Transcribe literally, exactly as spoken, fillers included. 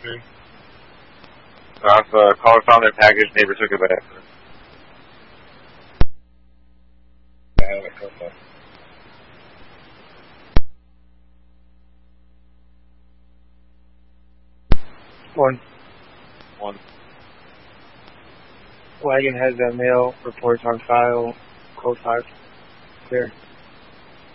Hmm. I've uh, called, found their package, neighbor took it by accident. One. One. Wagon has that mail. Reports on file. Code five. Clear.